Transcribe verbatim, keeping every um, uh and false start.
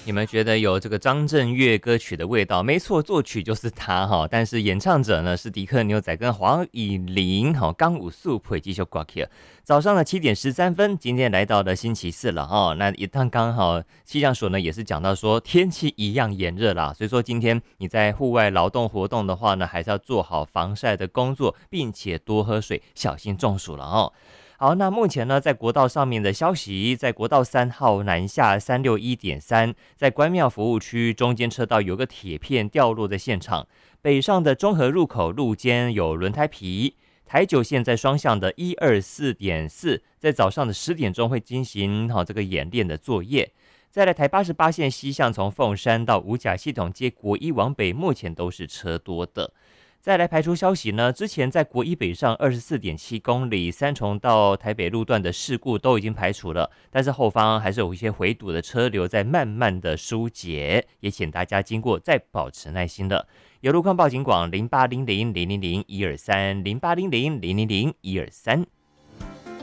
你们觉得有这个张震岳歌曲的味道？没错，作曲就是他哈，但是演唱者呢是迪克牛仔跟黄以玲哈。刚武素配继续挂起。早上的七点十三分，今天来到了星期四了哈。那一趟刚好气象所呢也是讲到说天气一样炎热啦，所以说今天你在户外劳动活动的话呢，还是要做好防晒的工作，并且多喝水，小心中暑了哦。好，那目前呢，在国道上面的消息，在国道三号南下三六一点三，在关庙服务区中间车道有个铁片掉落的现场，北上的中和入口路肩有轮胎皮，台九线在双向的一二四点四，在早上的十点钟会进行好这个演练的作业。再来台八十八线西向从凤山到五甲系统街国一往北，目前都是车多的。再来排除消息呢，之前在国一北上二十四点七公里三重到台北路段的事故都已经排除了，但是后方还是有一些回堵的车流在慢慢的疏解，也请大家经过再保持耐心的。有路况报警广零八零零零零零一二三零八零零零零零一二三。